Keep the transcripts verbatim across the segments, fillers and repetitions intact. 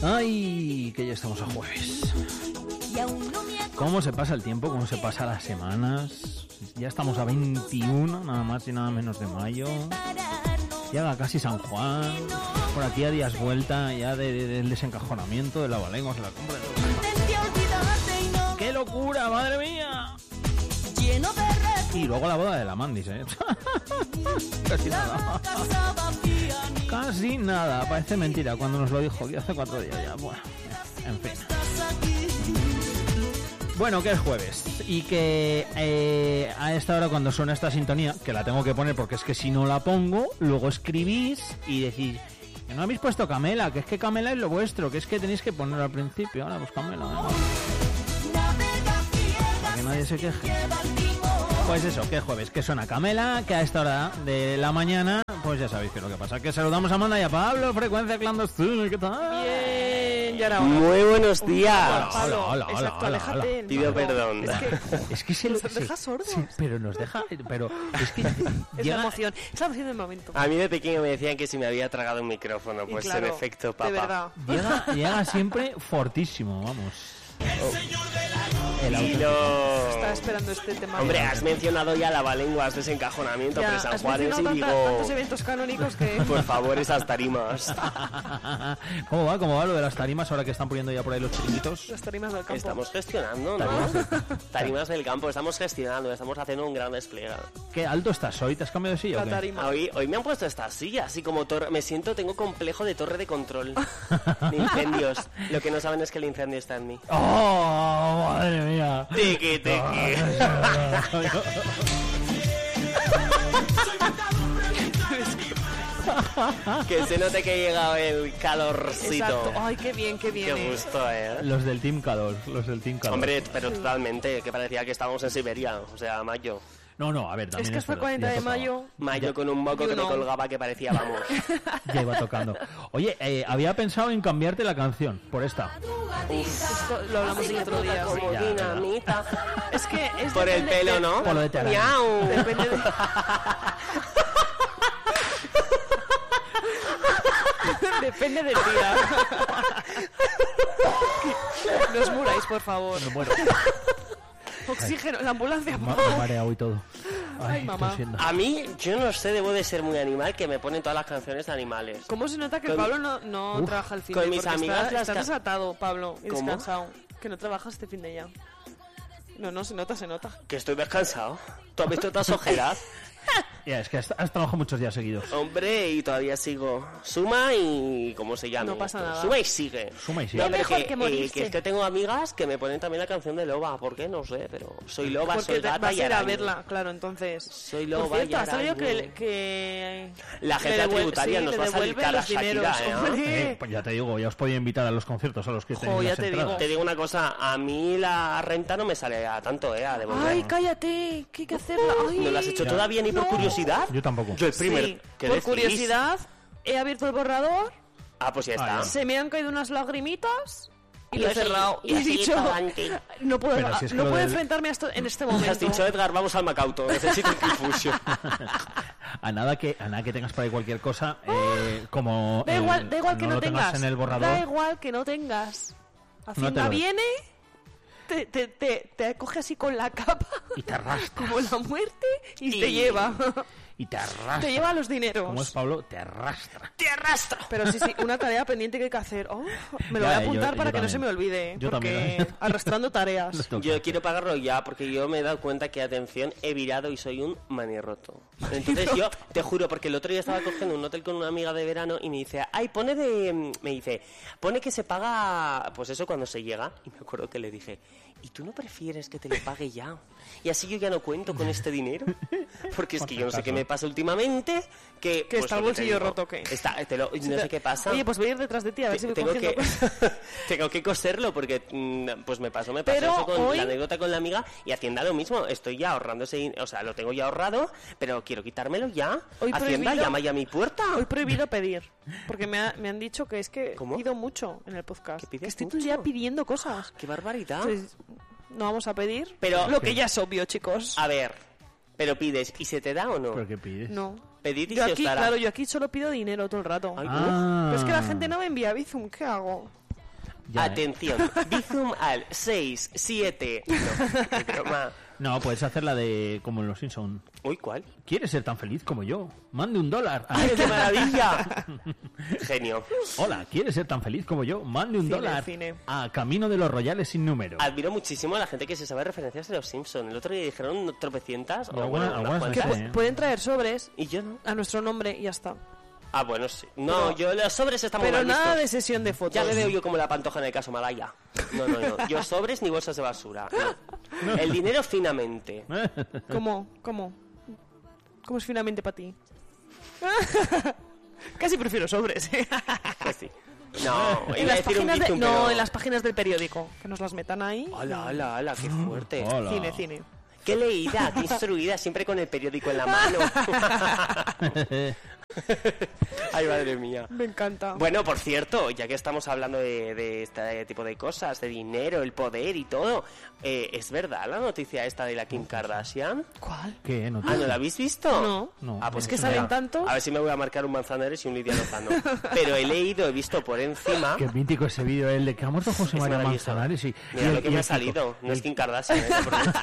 Ay, que ya estamos a jueves. ¿Cómo se pasa el tiempo? ¿Cómo se pasa las semanas? Ya estamos a veintiuno, nada más y nada menos de mayo. Llega casi San Juan. Por aquí a días vuelta ya de, de, del desencajonamiento de lavalenguas, de la compra de... ¡Qué locura, madre mía! Y luego la boda de la Mandis, ¿eh? Casi nada. Casi nada. Parece mentira cuando nos lo dijo que hace cuatro días ya. Bueno, en fin. Bueno, que es jueves y que eh, a esta hora cuando suena esta sintonía, que la tengo que poner porque es que si no la pongo, luego escribís y decís que no habéis puesto Camela, que es que Camela es lo vuestro, que es que tenéis que ponerlo al principio. Ahora pues Camela, ¿no? Para que nadie se queje. Pues eso, que es jueves, que suena Camela, que a esta hora de la mañana, pues ya sabéis que es lo que pasa. Que saludamos a Amanda y a Pablo, Frecuencia Clandestina, ¿qué tal? Bien, ya era hora. Muy buenos días. Hola, hola, hola, hola, Exacto, hola, aléjate. hola. Pido perdón. Es que, Es que se nos se- deja sordos. sí, pero nos deja, pero es que Es llega- la emoción, es la emoción del momento. A mí de pequeño me decían que si me había tragado un micrófono, Y pues claro, en efecto, papá. de verdad. llega, llega siempre fortísimo, vamos. El Y auto. lo... Estaba esperando este tema. Hombre, has mencionado ya lavalenguas, desencajonamiento, ya, pre San has Juanes y mencionado digo... tanta- tantos eventos canónicos que... Por favor, esas tarimas. ¿Cómo va? ¿Cómo va lo de las tarimas ahora que están poniendo ya por ahí los chiringuitos? Las tarimas del campo. Estamos gestionando, ¿no? Tarimas del campo, estamos gestionando, estamos haciendo un gran despliegue. ¿Qué alto estás hoy? ¿Te has cambiado de silla La o qué? tarima. Hoy, hoy me han puesto esta silla, así como torre. Me siento, tengo complejo de torre de control. De incendios. Lo que no saben es que el incendio está en mí. ¡Oh, madre mía! Tiki, tiki. Que se note que ha llegado el calorcito. Exacto. Ay, qué bien, qué bien. Qué eh. gusto, ¿eh? Los del Team Calor, los del Team Calor. Hombre, pero totalmente, que parecía que estábamos en Siberia, o sea, mayo. No, no, a ver, también Es que hasta el verdad, cuarenta ya de tocaba. mayo... Mayo con un moco You que me know. colgaba que parecía, vamos. Ya iba tocando. Oye, eh, había pensado en cambiarte la canción por esta. Esto lo hablamos el otro día. sí. Como Ya, dinamita. Es que es Por el depende pelo, de- ¿no? Por lo de te araña. Miau. Depende de... Depende del día. No os muráis, por favor. Me muero. Oxígeno, la ambulancia. Me me he mareado y todo. Ay, Ay, mamá. tosiendo. A mí, yo no sé, debo de ser muy animal que me ponen todas las canciones de animales. ¿Cómo se nota que Con- Pablo no, no Uf, trabaja el fin con de? mis Porque amigas está, las está ca- desatado, Pablo, y ¿Cómo? descansado. Que no trabajas este fin de ya. No, no, se nota, se nota. Que estoy descansado. ¿Tú has visto estas ojeras? Ya, es que has, has trabajado muchos días seguidos. Hombre, y todavía sigo. Suma y... ¿Cómo se llama? No pasa nada. Suma y sigue. Suma y sigue. No, hombre, Mejor que, que eh, morirse. que es que tengo amigas que me ponen también la canción de Loba. ¿Por qué? No sé, pero soy Loba, Porque soy te- gata vas y a ir a araña. verla, claro, entonces. Soy Por loba cierto, y ha salido araña. que, que... La le agencia devuel- tributaria sí, nos le va a salir devuelven cara los Shakira, dineros, ¿eh? hombre. Eh, pues ya te digo, ya os podía invitar a los conciertos a los que Jo, tenéis ya las te digo. entradas. Te digo una cosa, a mí la renta no me sale a tanto, ¿eh? A devolver. Ay, cállate, que hay que hacerla. Ay, ¿No lo has hecho Ya. todavía ni por No. curiosidad? Yo tampoco. Yo el primer. Sí, ¿Qué por decís? curiosidad, he abierto el borrador, Ah, pues ya está. Ah, se me han caído unas lagrimitas y Y lo he así- cerrado. y Y he así dicho, para adelante. no puedo, Pero si es que no lo puedo del- enfrentarme a esto en este Me momento. has dicho, Edgar, vamos al Macauto. Necesito un Kifusio. A nada que a nada que tengas por ahí cualquier cosa, eh, como Da el- igual, da igual que no, lo tengas tengas. en el borrador. Da igual que no tengas. Hacienda lo- viene, te, te, te, te coge así con la capa, Y te arrastra. como la muerte, y, Y- te lleva. Y te arrastra. Te lleva los dineros. Como es Pablo, te arrastra. ¡Te arrastra! Pero sí, sí, una tarea pendiente que hay que hacer. Oh, me lo Ya, voy a yo- apuntar yo para que no también. se me olvide. ¿eh? Yo porque también. arrastrando tareas. Yo quiero pagarlo ya porque yo me he dado cuenta que, atención, he virado y soy un manirroto. Entonces yo, te juro, porque el otro día estaba cogiendo un hotel con una amiga de verano y me dice, ay, pone de... Me dice, pone que se paga, pues eso cuando se llega. Y me acuerdo que le dije, ¿y tú no prefieres que te lo pague ya? Y así yo ya no cuento con este dinero. Porque es Por que si yo no sé acaso. qué me pasa últimamente. Que, Que pues, está el lo que te bolsillo digo, roto, ¿qué? Está, te lo- no sé qué pasa. Oye, pues voy a ir detrás de ti a ver si voy tengo cogiendo que cosas. tengo que coserlo porque mm, pues me pasó me pasó Pero eso con hoy- la anécdota con la amiga y Hacienda lo mismo, estoy ya ahorrando ese din- o sea, lo tengo ya ahorrado, pero quiero quitármelo ya. Hoy Hacienda prohibido- llama ya a mi puerta. Hoy prohibido pedir. Porque me, ha- me han dicho que es que ¿Cómo? pido mucho en el podcast. ¿Que pides Que estoy todo el mucho? día pidiendo cosas. Qué barbaridad. Entonces, no vamos a pedir. Pero- lo que ya es obvio, chicos. A ver, pero pides y se te da o no? ¿Pero qué pides? No. Pedid y Yo se os aquí, dará. claro, yo aquí solo pido dinero todo el rato. Ay, Ah. Pero es que la gente no me envía Bizum, ¿qué hago? Ya, Atención, ¿eh? Bizum al seis, siete... No, qué broma. No, puedes hacer la de como en Los Simpson. Uy, ¿cuál? ¿Quieres ser tan feliz como yo? Mande un dólar. ¡Ay, qué maravilla! Genio. Hola, ¿quieres ser tan feliz como yo? Mande un Cine, dólar cine. a Camino de los Royales sin número. Admiro muchísimo a la gente que se sabe referencias de Los Simpsons. El otro día dijeron tropecientas, Y o alguna- bueno, unas algunas Que Sí, cuantas. pu- ¿eh? pueden traer sobres Y yo no. a nuestro nombre y ya está. Ah, bueno, sí. No, yo los sobres estamos Pero mal nada vistos. de sesión de fotos. Ya me veo yo como la pantoja en el caso Malaya. No, no, no. Yo sobres ni bolsas de basura. No. El dinero finamente. ¿Cómo? ¿Cómo? ¿Cómo es finalmente para ti? Casi prefiero sobres. ¿eh? Pues sí. No, En iba a las decir un páginas de, bizum, no, pero... en las páginas del periódico. Que nos las metan ahí. Hola, hola, hola, qué fuerte. Hola. Cine, cine. Qué leída, qué instruida, siempre con el periódico en la mano. Ay, madre mía. Me encanta. Bueno, por cierto, ya que estamos hablando de, de este tipo de cosas, de dinero, el poder y todo, eh, ¿es verdad la noticia esta de la Kim Kardashian? ¿Cuál? ¿Qué? ¿No te- Ah, ¿no la habéis visto? No. No. Ah, pues Es que espera. salen tantos. A ver si me voy a marcar un Manzanares y un Lidia Lozano. Pero he leído, he visto por encima... Qué mítico ese vídeo, el de que ha muerto José Es María maravilloso. Manzanares y, Mira y el- lo que y me el ha Kiko. salido. No Y es el- Kim Kardashian, ¿eh? Te prometo.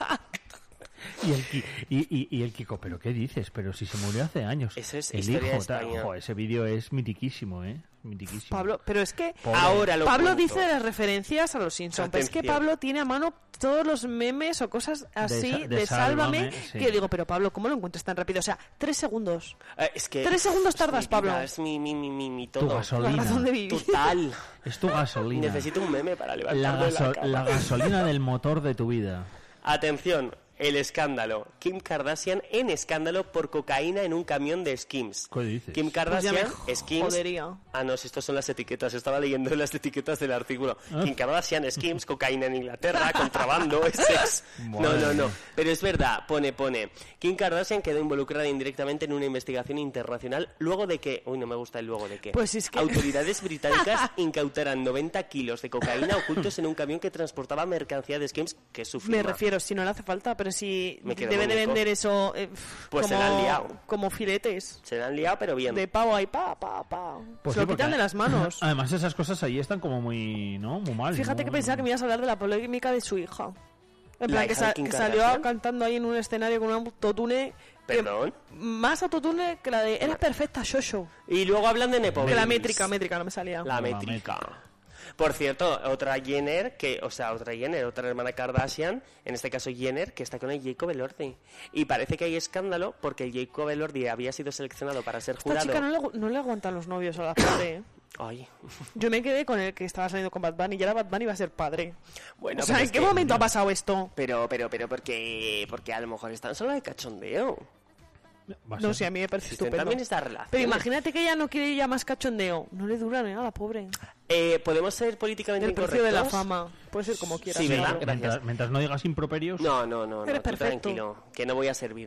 Y el, Ki- y, y, y el Kiko, ¿pero qué dices? Pero si se murió hace años. Eso es el historia de hijo, tal. España. Ojo, ese vídeo es mitiquísimo, ¿eh? Mitiquísimo. Pablo, pero es que Pobre. Ahora lo Pablo cuento. dice las referencias a los Simpsons, pero es que Atención. Pablo tiene a mano todos los memes o cosas así sa- de, de Sálvame, Sálvame, sí. que yo digo, pero Pablo, ¿cómo lo encuentras tan rápido? O sea, tres segundos. Eh, es que... Tres segundos tardas, es mi vida, Pablo. Es mi, mi, mi, mi, mi Tu todo. gasolina. La razón de vivir. Total. Es tu gasolina. Necesito un meme para la, levantarme de la, gaso- cama. la gasolina del motor de tu vida. Atención, el escándalo. Kim Kardashian en escándalo por cocaína en un camión de Skims. ¿Qué dices? Kim Pues ya Kardashian, me Skims... jodería. Ah, no, si estos son las etiquetas. Estaba leyendo las etiquetas del artículo. Kim Kardashian, Skims, cocaína en Inglaterra, contrabando, Essex. No, Madre no, no. mía. Pero es verdad, pone, pone. Kim Kardashian quedó involucrada indirectamente en una investigación internacional luego de que... Uy, no me gusta el luego de que... Pues es que- Autoridades británicas incautaran noventa kilos de cocaína ocultos en un camión que transportaba mercancía de Skims, que es su firma. Me refiero, si no le hace falta, pero si Me quedo debe de muñeco. vender eso eh, Pues se como, la han liado. como filetes Se la han liado, pero bien. de pavo ahí, pa, pa, pa. Pues Se sí, lo quitan porque de las manos. Además, esas cosas ahí están como muy, ¿no? Muy mal. Fíjate ¿no? que pensaba que me ibas a hablar de la polémica de su hija. En ¿La plan, que, hija de sa- Kim que salió Kardashian? cantando ahí en un escenario con un autotune. que- ¿Perdón? Más autotune que la de Eres perfecta, Shosho. Y luego hablan de Nepo Que la Babies. métrica, métrica, no me salía. La La métrica. Por cierto, otra Jenner, que, o sea, otra Jenner, otra hermana Kardashian, en este caso Jenner, que está con el Jacob Elordi. Y parece que hay escándalo porque el Jacob Elordi había sido seleccionado para ser Esta jurado. chica no le, agu- no le aguantan los novios a la padre. ¿eh? Ay. Yo me quedé con el que estaba saliendo con Bad Bunny y ahora Bad Bunny iba a ser padre. Bueno, O sea, pero ¿en es qué que- momento ha pasado esto? Pero, pero, pero, porque, porque a lo mejor están solo de cachondeo. Va a No ser. sé, a mí me parece Existen estupendo. también estas relaciones. Pero imagínate que ella no quiere ya más cachondeo. No le dura ni nada, pobre. Eh, ¿Podemos ser políticamente El precio de la incorrectos? fama. Puede ser como quieras. Sí, ¿no? ¿verdad? Mientras, Gracias. mientras no digas improperios. No, no, no, no, Eres tú perfecto. tranquilo, que no voy a servir.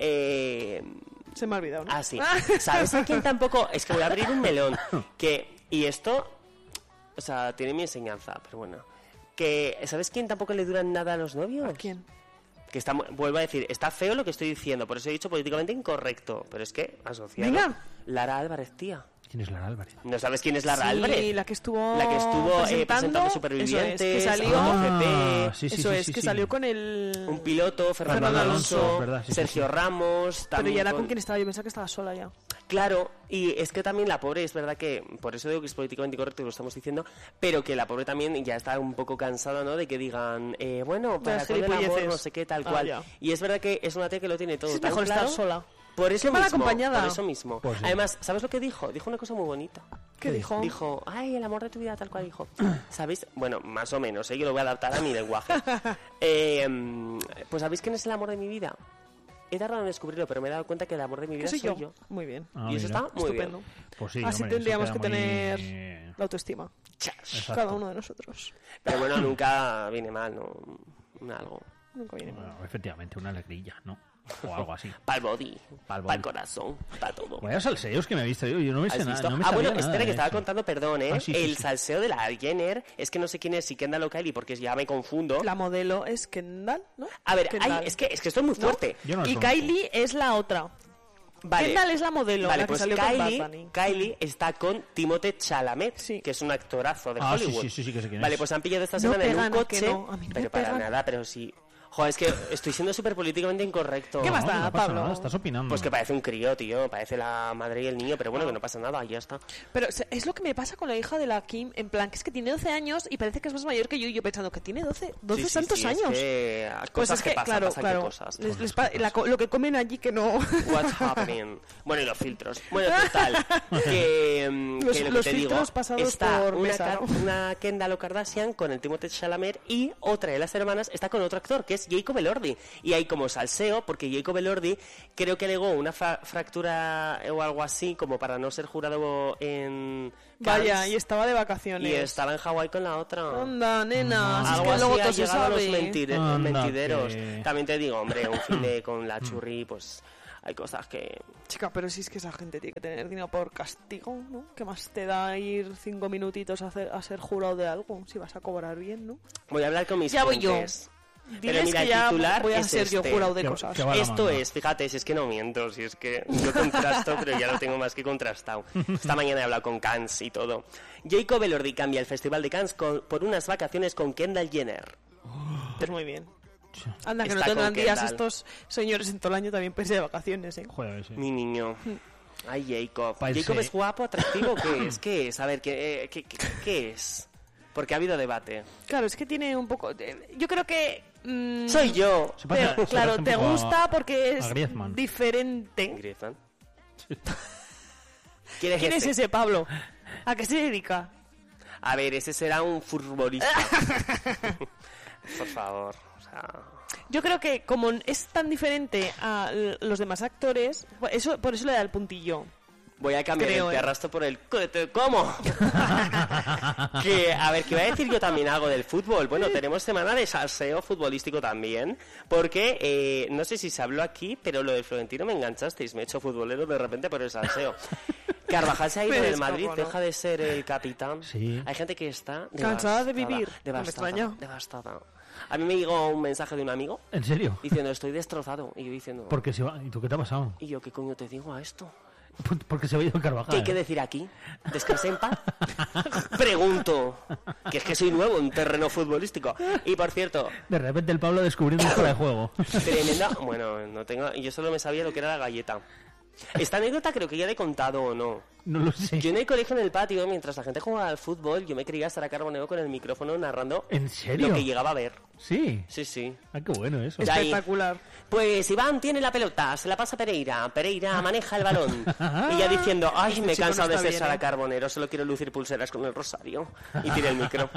Eh... Se me ha olvidado, ¿no? Ah, sí. ¿Sabes a quién tampoco? Es que voy a abrir un melón. Que, y esto, o sea, tiene mi enseñanza, pero bueno. Que, ¿sabes quién tampoco le duran nada a los novios? ¿A quién? Que está, mu- vuelvo a decir, está feo lo que estoy diciendo, por eso he dicho políticamente incorrecto. Pero es que, asociado. Venga. Lara Álvarez, tía. ¿Quién es Lara Álvarez? ¿No sabes quién es Lara Sí, Álvarez? la que estuvo La que estuvo eh, presentando, presentando eso es, Supervivientes, que salió, Ah, sí, sí, eso sí, es, sí, que sí. salió con el... Un piloto, Fernando, Fernando Alonso, Alonso, es verdad, sí, sí, Sergio sí. Ramos. Pero también ya era con- con quien estaba, yo pensaba que estaba sola ya. Claro, y es que también la pobre, es verdad que, por eso digo que es políticamente incorrecto y lo estamos diciendo, pero que la pobre también ya está un poco cansada, ¿no? De que digan, eh, bueno, para las con el amor, gilipolleces. no sé qué, tal Ah, cual. ya. Y es verdad que es una tía que lo tiene todo Sí, es tan mejor claro. estar sola. Por eso Qué mal mismo, acompañada. por eso mismo. Pues sí. Además, ¿sabes lo que dijo? Dijo una cosa muy bonita. ¿Qué dijo? Dijo, ay, el amor de tu vida, tal cual dijo. ¿Sabéis? Bueno, más o menos, ¿eh? Yo lo voy a adaptar a mi lenguaje. Eh, mm, pues ¿sabéis quién es el amor de mi vida? He tardado en descubrirlo, pero me he dado cuenta que el amor de mi ¿Qué vida soy soy yo? yo. Muy bien. Ah, y eso mira. está muy Estupendo. bien. Pues sí, Así hombre, eso tendríamos que queda muy- tener la autoestima. Chas. Cada uno de nosotros. Pero bueno, nunca viene mal, ¿no? Algo. Nunca viene mal. Bueno, efectivamente, una alegría, ¿no? O algo así. Pa'l body, Pa'l pa'l body. corazón, pa' todo. Vaya salseos que me he visto yo. Yo no me sé ¿Has nada. visto? No me ah, bueno, sabía nada espera, que de estaba eso. contando, perdón, ¿eh? Ah, sí, sí, el sí. salseo de la Jenner, es que no sé quién es, si Kendall o Kylie, porque ya me confundo. La modelo es Kendall, ¿no? A ver, Kendall. ay, es, que, es que esto es muy fuerte. Yo no lo Y conozco. Kylie es la otra. Vale. Kendall es la modelo, Vale, la que pues salió con Kylie, Bad Bunny. Kylie está con Timothée Chalamet, Sí. que es un actorazo de Ah, sí, Hollywood. sí, sí, sí, que sé quién Vale, es. pues han pillado esta No semana en pegan, un ¿a que coche. no? A mí no pero me para pegan. nada, pero sí. Joder, es que estoy siendo súper políticamente incorrecto. ¿Qué más No, da, no pasa Pablo? nada, estás opinando. Pues que parece un crío, tío. Parece la madre y el niño, pero bueno, que no pasa nada, ya está. Pero se- es lo que me pasa con la hija de la Kim, en plan, que es que tiene doce años y parece que es más mayor que yo, y yo pensando que tiene doce, doce Sí, sí, santos sí, es años. que Pues cosas es que, que pasan, claro, pasan claro, que cosas. les- les pa- la co- lo que comen allí que no... What's happening? Bueno, y los filtros. Bueno, total, que, mm, Los- que lo que los te digo, filtros pasados está por una, mesa, Ka- ¿no? una Kendall Kardashian con el Timothée Chalamet y otra de las hermanas está con otro actor, que es Jacob Elordi. Y hay como salseo, porque Jacob Elordi creo que alegó una fra- fractura o algo así, como para no ser jurado en Cannes, Vaya, y estaba de vacaciones. y estaba en Hawái con la otra. Anda, nena, si es Algo que así luego ha todo se llegado a los sabe. mentire- Anda, mentideros. que- También te digo, hombre, un cine con la churri, pues hay cosas que... Chica, pero si es que esa gente tiene que tener dinero por castigo, ¿no? ¿Qué más te da ir cinco minutitos a, hacer, a ser jurado de algo? Si vas a cobrar bien, ¿no? Voy a hablar con mis Ya voy yo. fuentes. Pero Diles mira, que el ya titular voy a es ser yo este. jurado de Que- cosas. que va la Esto manga. es, fíjate, si es que no miento, si es que yo contrasto, pero ya lo tengo más que contrastado. Esta mañana he hablado con Cannes y todo. Jacob Elordi cambia el Festival de Cannes con- por unas vacaciones con Kendall Jenner. Pues muy bien. Anda, que no Está tendrán con días Kendall. estos señores en todo el año también pese de vacaciones, ¿eh? Joder, sí. Mi niño. Ay, Jacob. Pa' irse. ¿Jacob es guapo, atractivo? ¿Qué es? ¿Qué es? A ver, ¿qué, eh, qué, qué, qué es? Porque ha habido debate. Claro, es que tiene un poco... de- Yo creo que... mm, Soy yo. Se te- parece- se claro, parece un te poco a- gusta porque es a Griezmann. diferente. Griezmann. ¿Quién es ¿Quién es ese? ese, Pablo? ¿A qué se dedica? A ver, ese será un futbolista. Por favor. O sea... Yo creo que como es tan diferente a l- los demás actores, eso por eso le da el puntillo. Voy a cambiar Creo, el ¿eh? arrastro por el cohete. ¿Cómo? que, a ver, que voy a decir yo también algo del fútbol. Bueno, tenemos semana de salseo futbolístico también, porque eh, no sé si se habló aquí, pero lo del Florentino me enganchasteis. Me he hecho futbolero de repente por el salseo. Carvajal se ha ido Me del Madrid, descojono. deja de ser el capitán. Sí. Hay gente que está Cansada de devastada, vivir. No me Devastada, extraña. devastada. A mí me llegó un mensaje de un amigo ¿En serio? diciendo, estoy destrozado. Y yo diciendo, Porque se va... ¿Y tú qué te ha pasado? ¿y yo qué coño te digo a esto? Porque se ha ido Carvajal. ¿Qué hay que decir aquí? ¿Descansé en paz? Pregunto. Que es que soy nuevo en terreno futbolístico. Y por cierto, De repente el Pablo descubriendo un fuera de juego. tremenda... Bueno, no tengo... Yo solo me sabía lo que era la galleta. Esta anécdota creo que ya le he contado o no. No lo sé. Yo en el colegio, en el patio, mientras la gente jugaba al fútbol, yo me creía Sara Carbonero con el micrófono narrando ¿En serio? lo que llegaba a ver. Sí. Sí, sí. Ah, qué bueno eso. Ya ahí. Espectacular. Pues Iván tiene la pelota, se la pasa a Pereira, Pereira maneja el balón. Y ya diciendo, ay, me he chico no cansado de está ser bien, Sara ¿eh? Carbonero, solo quiero lucir pulseras con el rosario. Y tira el micro.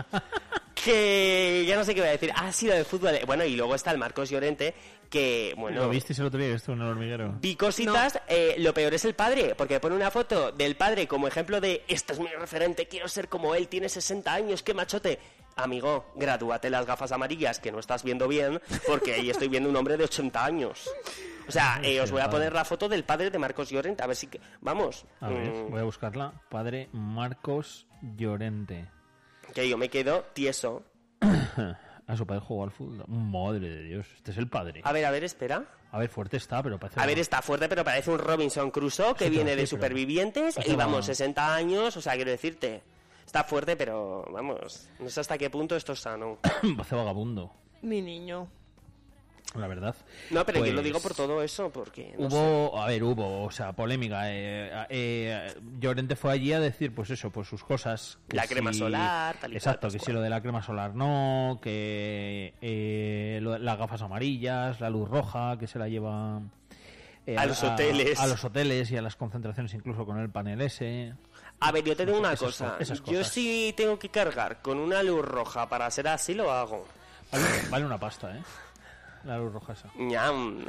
Que ya no sé qué voy a decir. Ha sido de fútbol. Bueno, y luego está el Marcos Llorente, que, bueno... ¿Lo visteis el otro día esto en el hormiguero? Vi cositas, eh, lo peor es el padre, porque pone una foto del padre como ejemplo de este es mi referente, quiero ser como él, tiene sesenta años, qué machote. Amigo, gradúate las gafas amarillas que no estás viendo bien, porque ahí estoy viendo un hombre de ochenta años. O sea, eh, os voy a poner la foto del padre de Marcos Llorente, a ver si... que- Vamos. A ver, mm, voy a buscarla. Padre Marcos Llorente. que yo me quedo tieso. A su padre jugó al fútbol. Madre de Dios, este es el padre. A ver, a ver, espera. A ver, fuerte está, pero parece... A ver, está fuerte, pero parece un Robinson Crusoe que Sí, viene pero de sí, pero- Supervivientes Parece y vamos, una- sesenta años, o sea, quiero decirte, está fuerte, pero vamos, no sé hasta qué punto esto es sano. Hace vagabundo, Mi niño. la verdad. No, pero yo lo Pues, digo por todo eso, porque no sé. Hubo, a ver, hubo, o sea, polémica. Eh, eh, Llorente fue allí a decir, pues eso, pues sus cosas. que La crema si- solar, tal y Exacto, cual, que Pascual. si lo de la crema solar no, que eh, lo- las gafas amarillas, la luz roja, que se la lleva... eh, A los hoteles. A, los hoteles y a las concentraciones incluso con el panel ese. A ver, yo te digo una Esas cosa, co- esas yo cosas. si tengo que cargar con una luz roja para ser así, lo hago. Vale, vale una pasta, ¿eh? La luz roja esa. Ñam.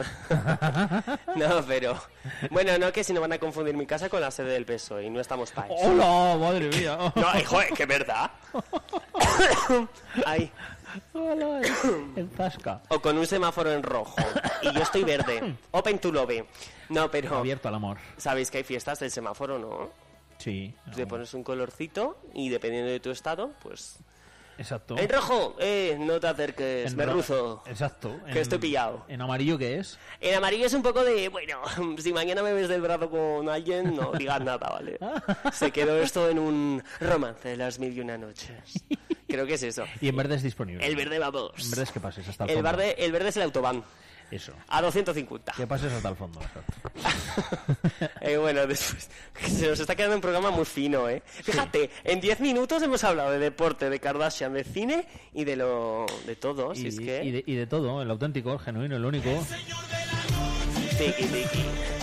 No, pero... Bueno, no, que si no van a confundir mi casa con la sede del P S O E y no estamos para eso. ¡Hola! ¡Madre mía! No, eh, joder, que verdad. Ay. ¡Hola! El zasca. O con un semáforo en rojo y yo estoy verde. Open to love. No, pero Abierto al amor. sabéis que hay fiestas del semáforo, ¿no? Sí. Te pones un colorcito y dependiendo de tu estado, pues Exacto. En rojo, eh, no te acerques, En me ro- ruzo. Exacto. Que estoy pillado. ¿En amarillo qué es? En amarillo es un poco de, bueno, si mañana me ves del brazo con alguien, no digas nada, ¿vale? Se quedó esto en un romance de las mil y una noches. Creo que es eso. Y en verde es disponible. El verde vamos. En verde es que pases hasta el El fondo. verde, el verde es el autobahn. Eso. A doscientos cincuenta. Que pases hasta el fondo. Exacto. Eh, bueno, después se nos está quedando un programa muy fino, ¿eh? Fíjate, en diez minutos hemos hablado de deporte, de Kardashian, de cine y de lo de todo, si Y, es que... y, de, y de todo, el auténtico, el genuino, el único. Tiki, tiki.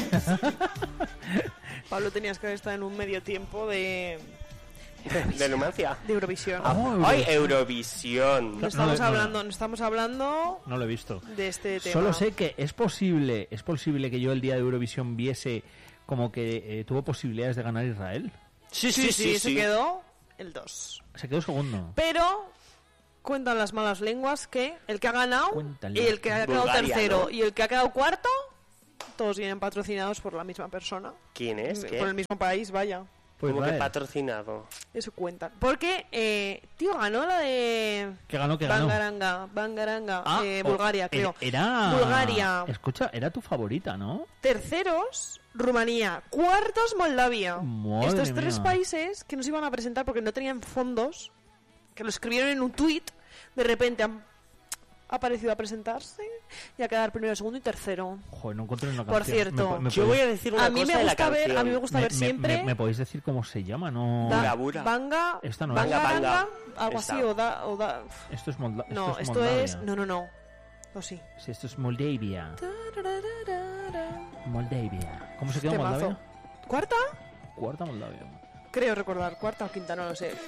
Pablo, tenías que estar en un medio tiempo de, ¿De Numancia? de Eurovisión. Ah, Ah, ¡Ay, Eurovisión! No estamos no, no. hablando, no estamos hablando No lo he visto. de este tema. Solo sé que es posible, es posible que yo el día de Eurovisión viese como que eh, tuvo posibilidades de ganar Israel. Sí, Sí, sí, se quedó el dos. Se quedó segundo. Pero cuentan las malas lenguas que el que ha ganado Cuéntale. y el que ha quedado Bulgaria, tercero ¿no? y el que ha quedado cuarto, todos vienen patrocinados por la misma persona. ¿Quién es? ¿Qué? Por el mismo país, vaya. Pues ¿Cómo que Israel. patrocinado? Eso cuentan. Porque, eh, tío, ganó la de... ¿Qué ganó? ¿Qué ganó? Bangaranga, Bangaranga, Ah, eh, o- Bulgaria, era- creo. Era... Bulgaria. Escucha, era tu favorita, ¿no? Terceros, Rumanía. Cuartos, Moldavia. Madre Estos tres mía. países que nos iban a presentar porque no tenían fondos, que lo escribieron en un tuit, de repente han aparecido a presentarse y a quedar primero, segundo y tercero. Joder, no encontré una Por canción. cierto, ¿Me, me Yo podéis- voy a decir una A mí cosa me de la gusta ver, canción. a mí me gusta me- ver me- siempre... me- ¿Me podéis decir cómo se llama? No... Da- Bura, bura. Banga, Esta no es. Banga, Banga, Banga, Banga. algo Esta. así, o da, o da... Esto es Molda... No, esto es esto Moldavia. es... No, no, no. O sí. Sí, esto es Moldavia. Moldavia. ¿Cómo se quedó Temazo. Moldavia? ¿Cuarta? Cuarta Moldavia. Creo recordar, cuarta o quinta, no lo sé.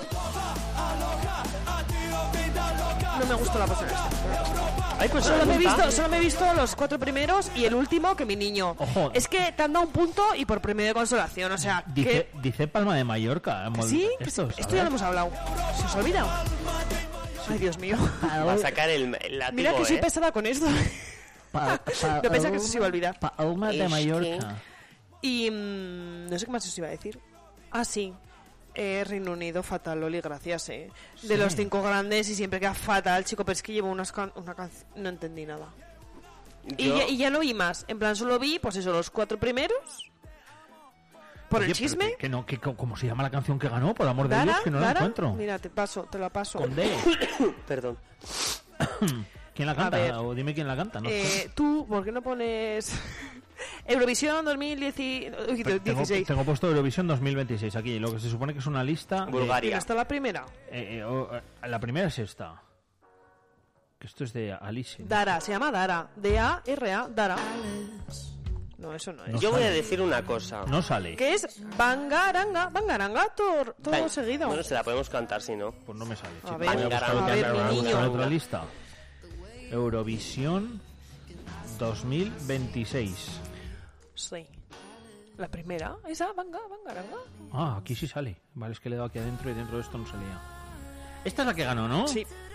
No me gustó la persona esta. Ay, pues Solo me, he gusta. visto, solo me he visto los cuatro primeros y el último que mi niño. Ojo. Es que te han dado un punto y por premio de consolación, o sea, Dice, que... dice Palma de Mallorca. eh, Mol- ¿Sí? Esto, Esto ¿sabes? ya lo hemos hablado. ¿Se os olvida? Ay, Dios mío. Va a sacar el, el látigo, Mira que soy ¿eh? pesada con esto. Pa- pa- Yo pensaba que eso se iba a olvidar. Palma de Es Mallorca. Y mm, no sé qué más os iba a decir. Ah, sí. Eh, Reino Unido, fatal, Loli, gracias, eh. De Sí. los cinco grandes y siempre queda fatal, chico, pero es que llevo unas can- una canción... No entendí nada. Y, Yo- ya, y ya no vi más. En plan, solo vi, pues eso, los cuatro primeros. Por Oye, el pero chisme. que- que no, que, ¿cómo se llama la canción que ganó? Por amor de Dara, Dios, que no la Dara, encuentro. mira, te paso, te la paso. Con D. Perdón. ¿Quién la A canta? ver. O dime quién la canta. No sé. Eh, tú, ¿por qué no pones Eurovisión dos mil dieciséis? Tengo, tengo puesto Eurovisión dos mil veintiséis aquí, lo que se supone que es una lista. de- Bulgaria. Mira, está la primera. eh, eh, o- eh, la primera es esta. Que esto es de Alice. ¿no? Dara, se llama Dara. D A R A, Dara. No, eso no es. No Yo voy a sale. decir una cosa. No sale. Que es Bangaranga, Bangaranga, todo, todo Ay, seguido. Bueno, se la podemos cantar, si no. Pues no me sale. A chico. ver, Voy buscar a otra- ver, voy a mi buscar niño. otra lista. Eurovisión dos mil veintiséis. Sí. La primera, esa, Banga, Bangaranga. Ah, aquí sí sale. Vale, es que le he dado aquí adentro y dentro de esto no salía. Esta es la que ganó, ¿no? Sí.